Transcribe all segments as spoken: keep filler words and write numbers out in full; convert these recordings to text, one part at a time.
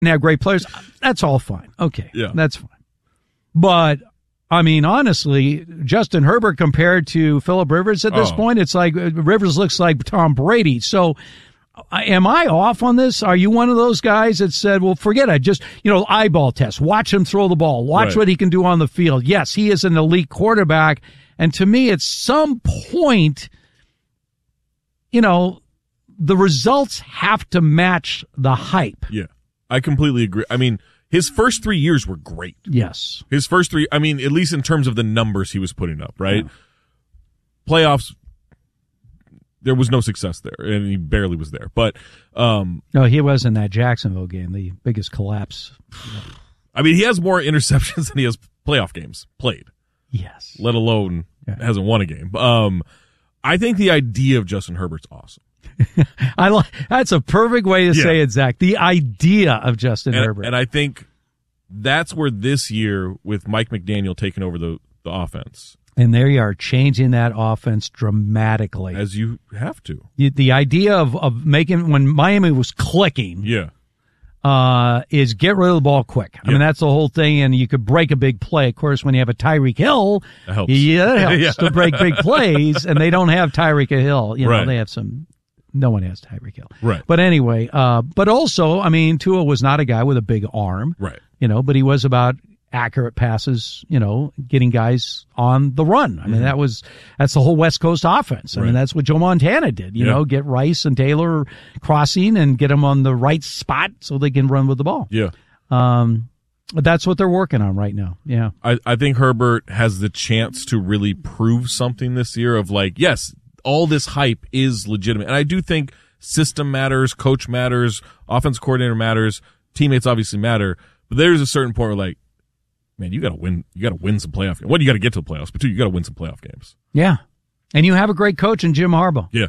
have great players. That's all fine. Okay, yeah. that's fine. But, I mean, honestly, Justin Herbert compared to Phillip Rivers at this oh. point, it's like Rivers looks like Tom Brady. So, am I off on this? Are you one of those guys that said, well, forget it. Just, you know, eyeball test. Watch him throw the ball. Watch right. what he can do on the field. Yes, he is an elite quarterback. And to me, at some point, you know, the results have to match the hype. Yeah, I completely agree. I mean, his first three years were great. Yes. His first three, I mean, at least in terms of the numbers he was putting up, right? Yeah. Playoffs, there was no success there, and he barely was there. But um, no, he was in that Jacksonville game, the biggest collapse. I mean, he has more interceptions than he has playoff games played. Yes. Let alone yeah. hasn't won a game. Um, I think the idea of Justin Herbert's awesome. I like that's a perfect way to yeah. say it, Zach. The idea of Justin and, Herbert, and I think that's where this year with Mike McDaniel taking over the, the offense, and there you are changing that offense dramatically, as you have to. You, the idea of of making when Miami was clicking, yeah, uh, is get rid of the ball quick. I yeah. mean that's the whole thing, and you could break a big play. Of course, when you have a Tyreek Hill, that helps. Yeah, that helps yeah. to break big plays, and they don't have Tyreek Hill. You know, right. they have some. No one has Tyreek Hill. Right. But anyway, uh, but also, I mean, Tua was not a guy with a big arm. Right. You know, but he was about accurate passes, you know, getting guys on the run. I mean, mm-hmm. that was, that's the whole West Coast offense. I right. mean, that's what Joe Montana did, you yeah. know, get Rice and Taylor crossing and get them on the right spot so they can run with the ball. Yeah. Um, but that's what they're working on right now. Yeah. I, I think Herbert has the chance to really prove something this year of like, yes, all this hype is legitimate. And I do think system matters, coach matters, offense coordinator matters, teammates obviously matter. But there's a certain point where like, man, you gotta win, you gotta win some playoff games. One, you gotta get to the playoffs, but two, you gotta win some playoff games. Yeah. And you have a great coach in Jim Harbaugh. Yeah.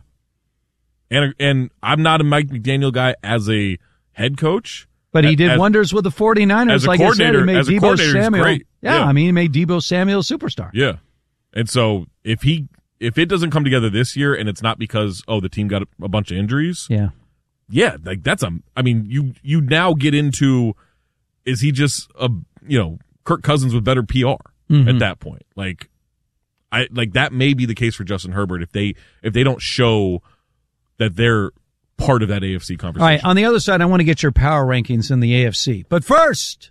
And, and I'm not a Mike McDaniel guy as a head coach. But he did as, wonders with the 49ers. As a like I said, he made as a Deebo Samuel. great. Yeah, yeah. I mean, he made Deebo Samuel a superstar. Yeah. And so if he, if it doesn't come together this year and it's not because, oh, the team got a bunch of injuries. Yeah. Yeah. Like that's a, I mean, you, you now get into, is he just a, you know, Kirk Cousins with better P R mm-hmm. at that point? Like, I, like that may be the case for Justin Herbert if they, if they don't show that they're part of that A F C conversation. All right. On the other side, I want to get your power rankings in the A F C. But first,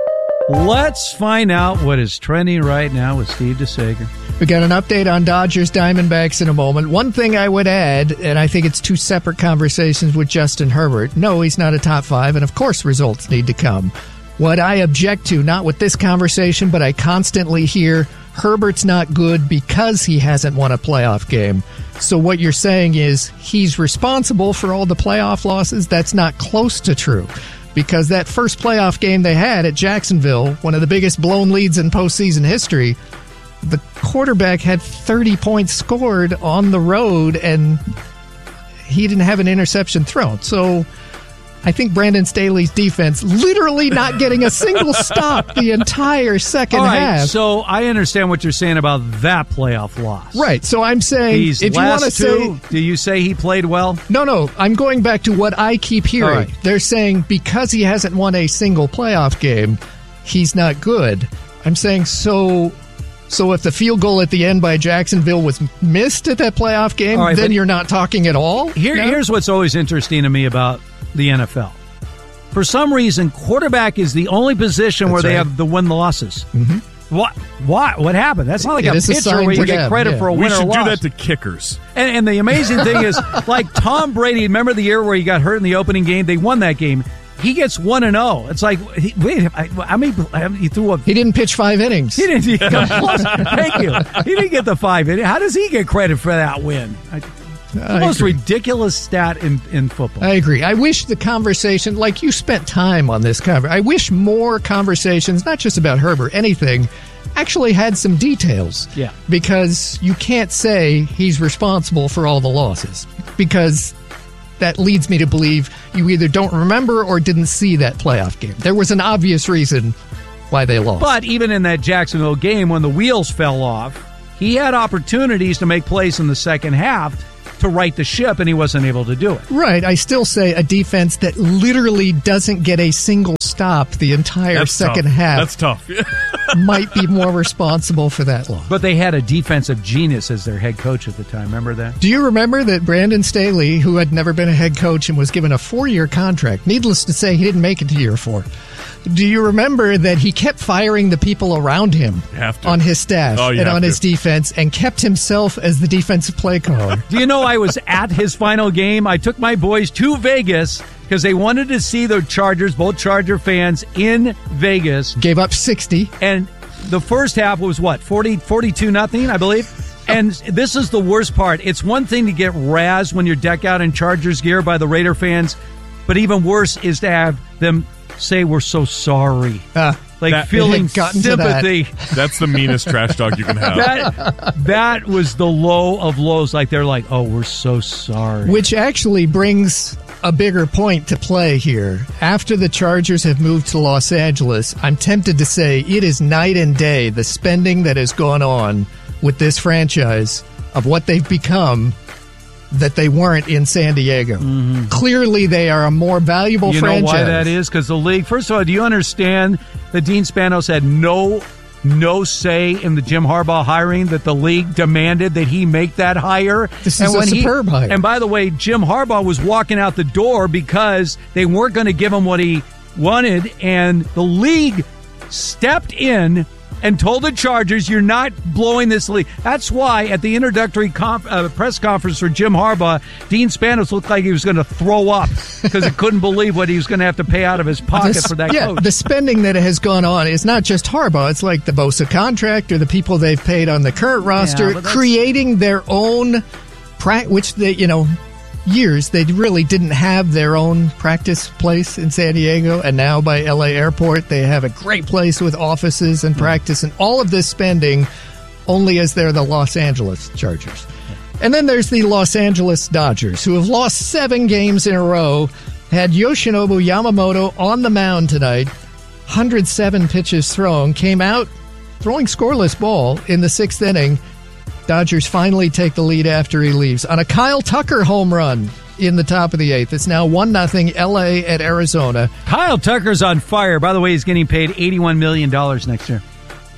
let's find out what is trending right now with Steve DeSager. We got an update on Dodgers Diamondbacks in a moment. One thing I would add, and I think it's two separate conversations with Justin Herbert. No, he's not a top five, and of course results need to come. What I object to, not with this conversation, but I constantly hear Herbert's not good because he hasn't won a playoff game. So what you're saying is he's responsible for all the playoff losses? That's not close to true. Because that first playoff game they had at Jacksonville, one of the biggest blown leads in postseason history, the quarterback had thirty points scored on the road, and he didn't have an interception thrown. So I think Brandon Staley's defense literally not getting a single stop the entire second All right, half. So I understand what you're saying about that playoff loss. Right. So I'm saying, These if you want to last two, say, do you say he played well? No, no. I'm going back to what I keep hearing. Right. They're saying because he hasn't won a single playoff game, he's not good. I'm saying so. So if the field goal at the end by Jacksonville was missed at that playoff game, right, then you're not talking at all? Here, no? Here's what's always interesting to me about the N F L. For some reason, quarterback is the only position That's where they right. have the win losses. Mm-hmm. What? What? What happened? That's not like It a is pitcher assigned where you to get them, credit yeah. for a We win or should loss. do that to kickers. And, and the amazing thing is, like Tom Brady, remember the year where he got hurt in the opening game? They won that game. He gets one and zero. It's like, he, wait, I, I mean, he threw a. He didn't pitch five innings. He didn't. He come close. Thank you. He didn't get the five innings. How does he get credit for that win? I, the I most agree. ridiculous stat in, in football. I agree. I wish the conversation, like you spent time on this conversation, I wish more conversations, not just about Herbert, anything, actually had some details. Yeah. Because you can't say he's responsible for all the losses. Because that leads me to believe you either don't remember or didn't see that playoff game. There was an obvious reason why they lost. But even in that Jacksonville game, when the wheels fell off, he had opportunities to make plays in the second half. to right the ship, and he wasn't able to do it. Right. I still say a defense that literally doesn't get a single stop the entire That's second tough. half. That's tough. might be more responsible for that loss. But they had a defensive genius as their head coach at the time. Remember that? Do you remember that Brandon Staley, who had never been a head coach and was given a four-year contract, needless to say, he didn't make it to year four. Do you remember that he kept firing the people around him have to. on his staff Oh, you and have on to. his defense and kept himself as the defensive play caller? Do you know I was at his final game? I took my boys to Vegas because they wanted to see the Chargers, both Charger fans, in Vegas. Gave up sixty. And the first half was what, forty, forty-two nothing, I believe? And this is the worst part. It's one thing to get razzed when you're decked out in Chargers gear by the Raider fans, but even worse is to have them say we're so sorry. Uh, like that- feeling it had gotten to that. sympathy. That's the meanest trash talk you can have. That, that was the low of lows. Like they're like, oh, we're so sorry. Which actually brings a bigger point to play here. After the Chargers have moved to Los Angeles, I'm tempted to say it is night and day, the spending that has gone on with this franchise of what they've become that they weren't in San Diego. Mm-hmm. Clearly, they are a more valuable you franchise. You know why that is? Because the league, first of all, do you understand that Dean Spanos had no no say in the Jim Harbaugh hiring, that the league demanded that he make that hire? This and is a when superb he, hire. And by the way, Jim Harbaugh was walking out the door because they weren't going to give him what he wanted, and the league stepped in and told the Chargers, you're not blowing this league. That's why at the introductory conf- uh, press conference for Jim Harbaugh, Dean Spanos looked like he was going to throw up because he couldn't believe what he was going to have to pay out of his pocket The- for that yeah, coach. the spending that has gone on is not just Harbaugh. It's like the Bosa contract or the people they've paid on the current roster, but that's- creating their own, pra- which they, you know, years they really didn't have their own practice place in San Diego, and now by L A Airport they have a great place with offices and practice, and all of this spending only as they're the Los Angeles Chargers. And then there's the Los Angeles Dodgers, who have lost seven games in a row, had Yoshinobu Yamamoto on the mound tonight, one hundred seven pitches thrown, came out throwing scoreless ball in the sixth inning. Dodgers finally take the lead after he leaves on a Kyle Tucker home run in the top of the eighth. It's now one nothing L A at Arizona. Kyle Tucker's on fire. By the way, he's getting paid eighty-one million dollars next year.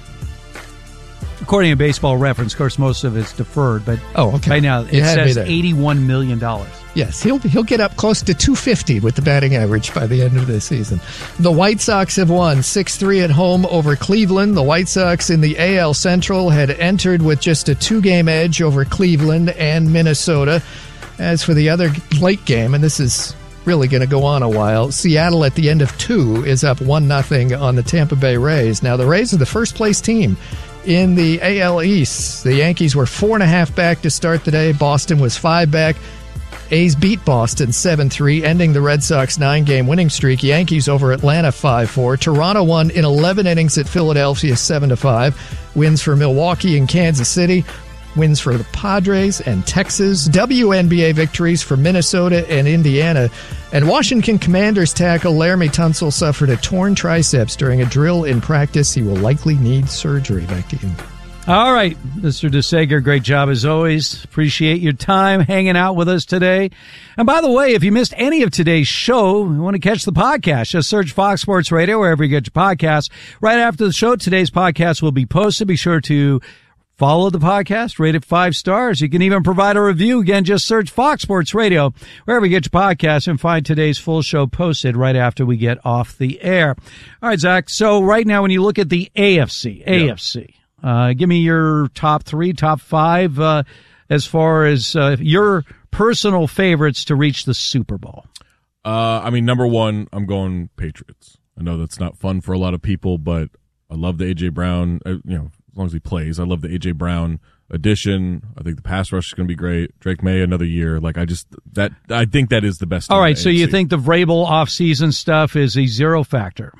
According to Baseball Reference, of course, most of it's deferred, but Oh, okay. right now it You had me says there. eighty-one million dollars. Yes, he'll he'll get up close to two fifty with the batting average by the end of this season. The White Sox have won six three at home over Cleveland. The White Sox in the A L Central had entered with just a two-game edge over Cleveland and Minnesota. As for the other late game, and this is really going to go on a while, Seattle at the end of two is up one nothing on the Tampa Bay Rays. Now, the Rays are the first-place team in the A L East. The Yankees were four and a half back to start the day. Boston was five back. A's beat Boston seven three, ending the Red Sox nine-game winning streak. Yankees over Atlanta five four. Toronto won in eleven innings at Philadelphia seven to five. Wins for Milwaukee and Kansas City. Wins for the Padres and Texas. W N B A victories for Minnesota and Indiana. And Washington Commanders tackle Laramie Tunsil suffered a torn triceps during a drill in practice. He will likely need surgery. Back to you. All right, Mister DeSager, great job as always. Appreciate your time hanging out with us today. And by the way, if you missed any of today's show, you want to catch the podcast, just search Fox Sports Radio wherever you get your podcasts. Right after the show, today's podcast will be posted. Be sure to follow the podcast, rate it five stars. You can even provide a review. Again, just search Fox Sports Radio wherever you get your podcast and find today's full show posted right after we get off the air. All right, Zach. So right now, when you look at the A F C, A F C, uh, give me your top three, top five, uh, as far as uh, your personal favorites to reach the Super Bowl. Uh, I mean, number one, I'm going Patriots. I know that's not fun for a lot of people, but I love the A J Brown, uh, you know, as long as he plays. I love the A J Brown addition. I think the pass rush is going to be great. Drake May another year. Like I just that I think that is the best. All right, team in the so you A F C. think the Vrabel offseason stuff is a zero factor?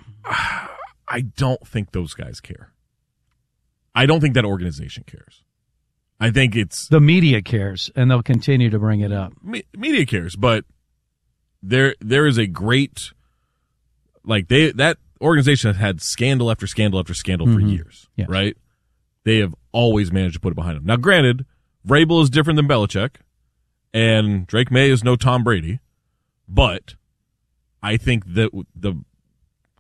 I don't think those guys care. I don't think that organization cares. I think it's The media cares, and they'll continue to bring it up. me, media cares, but there there is a great like they that organization has had scandal after scandal after scandal Mm-hmm. for years, Yes. right? They have always managed to put it behind them. Now, granted, Vrabel is different than Belichick, And Drake May is no Tom Brady, but I think that the